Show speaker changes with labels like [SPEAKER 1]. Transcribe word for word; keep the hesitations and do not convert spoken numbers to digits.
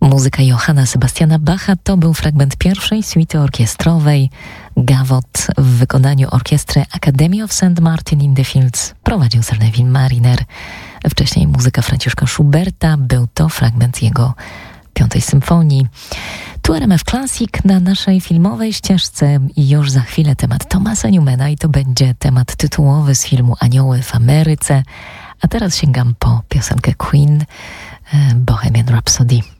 [SPEAKER 1] Muzyka Johanna Sebastiana Bacha to był fragment pierwszej suity orkiestrowej Gavotte w wykonaniu orkiestry Academy of Saint Martin in the Fields. Prowadził Sir Neville Marriner. Wcześniej muzyka Franciszka Schuberta. Był to fragment jego piątej symfonii. Tu R M F Classic na naszej filmowej ścieżce i już za chwilę temat Thomasa Newmana i to będzie temat tytułowy z filmu Anioły w Ameryce. A teraz sięgam po piosenkę Queen, Bohemian Rhapsody.